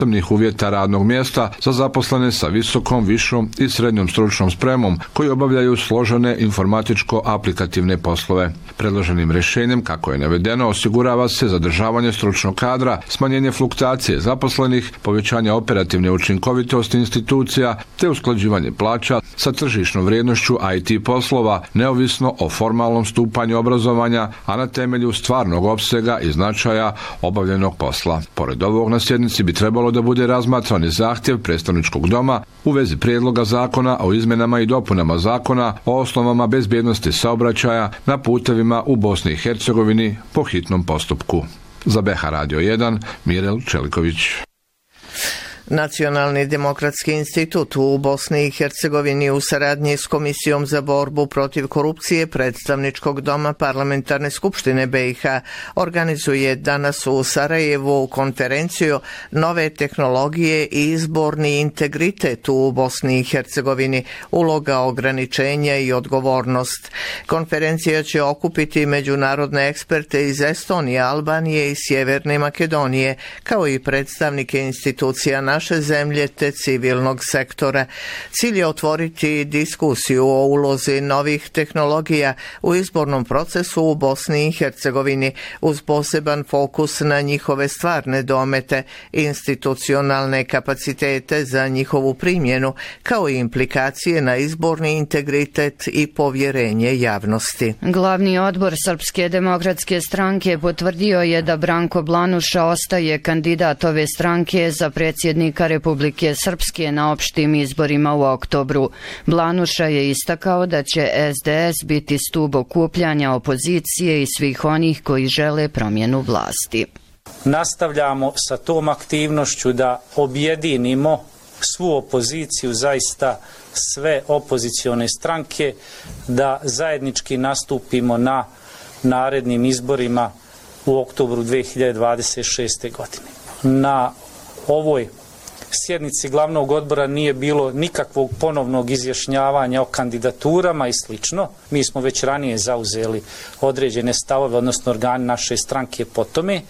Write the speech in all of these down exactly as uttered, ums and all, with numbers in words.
uvjeta radnog mjesta za zaposlene sa visokom, višom i srednjom stručnom spremom koji obavljaju složene informatičko-aplikativne poslove. Predloženim rješenjem, kako je navedeno, osigurava se zadržavanje stručnog kadra, smanjenje fluktuacije zaposlenih, povećanje operativne učinkovitosti institucija te usklađivanje plaća sa tržišnom vrijednošću I T poslova, neovisno o formalnom stupanju obrazovanja, a na temelju stvarnog opsega i značaja obavljenog posla. Pored ovog, na sjednici bi trebalo da bude razmatran zahtjev predstavničkog doma u vezi prijedloga zakona o izmjenama i dopunama zakona o osnovama bezbjednosti saobraćaja na putevima u Bosni i Hercegovini po hitnom postupku. Za B H Radio jedan, Mirel Čeliković. Nacionalni demokratski institut u Bosni i Hercegovini u saradnji s Komisijom za borbu protiv korupcije predstavničkog doma Parlamentarne skupštine B i H organizuje danas u Sarajevu konferenciju Nove tehnologije i izborni integritet u Bosni i Hercegovini, uloga ograničenja i odgovornost. Konferencija će okupiti međunarodne eksperte iz Estonije, Albanije i Sjeverne Makedonije, kao i predstavnike institucija naše zemlje te civilnog sektora. Cilj je otvoriti diskusiju o ulozi novih tehnologija u izbornom procesu u Bosni i Hercegovini uz poseban fokus na njihove stvarne domete, institucionalne kapacitete za njihovu primjenu, kao i implikacije na izborni integritet i povjerenje javnosti. Glavni odbor Srpske demokratske stranke potvrdio je da Branko Blanuša ostaje kandidat ove stranke za predsjednika Republike Srpske na opštim izborima u oktobru. Blanuša je istakao da će S D S biti stub okupljanja opozicije i svih onih koji žele promjenu vlasti. Nastavljamo sa tom aktivnošću da objedinimo svu opoziciju, zaista sve opozicione stranke, da zajednički nastupimo na narednim izborima u oktobru dve hiljade dvadeset šeste. godine. Na ovoj sjednici glavnog odbora nije bilo nikakvog ponovnog izjašnjavanja o kandidaturama i slično. Mi smo već ranije zauzeli određene stavove, odnosno organi naše stranke po tome.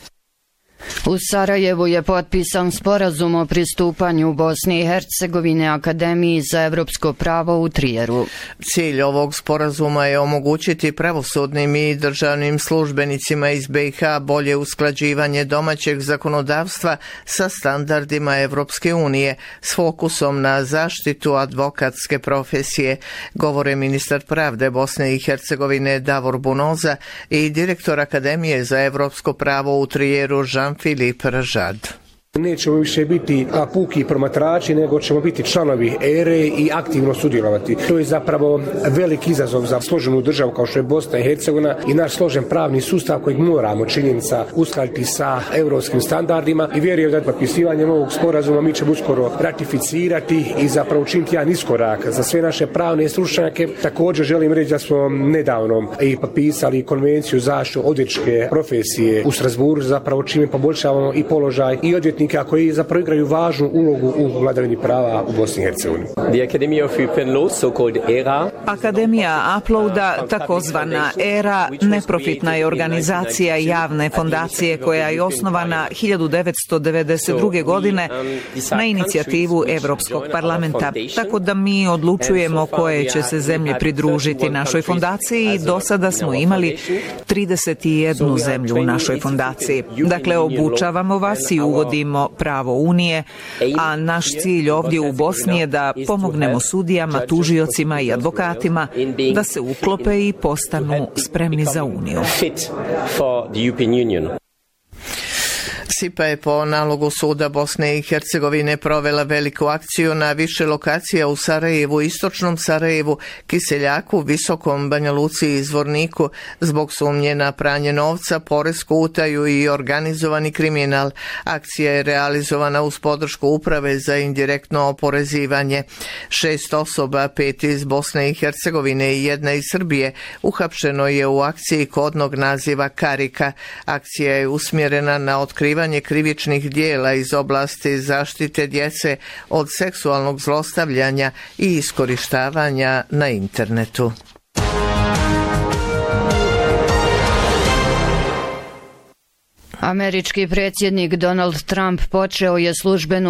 U Sarajevu je potpisan sporazum o pristupanju Bosne i Hercegovine Akademiji za evropsko pravo u Trijeru. Cilj ovog sporazuma je omogućiti pravosudnim i državnim službenicima iz B i H bolje usklađivanje domaćeg zakonodavstva sa standardima Evropske unije s fokusom na zaštitu advokatske profesije, govore ministar pravde Bosne i Hercegovine Davor Bunoza i direktor Akademije za evropsko pravo u Trijeru Jean-Philippe Ražad. Nećemo više biti puki promatrači, nego ćemo biti članovi E R E i aktivno sudjelovati. To je zapravo veliki izazov za složenu državu kao što je Bosna i Hercegovina i naš složen pravni sustav kojeg moramo činjenica uskladiti sa europskim standardima i vjerujem da potpisivanjem ovog sporazuma mi ćemo uskoro ratificirati i zapravo učiniti jedan iskorak za sve naše pravne stručnjake. Također želim reći da smo nedavno i potpisali konvenciju zaštitu odvjetničke profesije u Strasbourgu, zapravo čime poboljšavamo i položaj i odvjetnika koji zapravo igraju važnu ulogu u vladavini prava u Bosni i Hercegovini. Akademija Uploada, takozvana E R A, neprofitna je organizacija javne fondacije koja je osnovana hiljadu devetsto devedeset druge. godine na inicijativu Evropskog parlamenta. Tako da mi odlučujemo koje će se zemlje pridružiti našoj fondaciji i do sada smo imali trideset jednu zemlju u našoj fondaciji. Dakle, obučavamo vas i uvodimo pravo Unije, a naš cilj ovdje u Bosni je da pomognemo sudijama, tužiocima i advokatima da se uklope i postanu spremni za Uniju. S I P A je po nalogu suda Bosne i Hercegovine provela veliku akciju na više lokacija u Sarajevu, istočnom Sarajevu, Kiseljaku, Visokom Banja Luci i Zvorniku zbog sumnje na pranje novca, poresku utaju i organizovani kriminal. Akcija je realizovana uz podršku Uprave za indirektno oporezivanje. Šest osoba, pet iz Bosne i Hercegovine i jedna iz Srbije, uhapšeno je u akciji kodnog naziva Karika. Akcija je usmjerena na otkrivanje krivičnih dijela iz oblasti zaštite djece od seksualnog zlostavljanja i iskorištavanja na internetu. Američki predsjednik Donald Trump počeo je službenu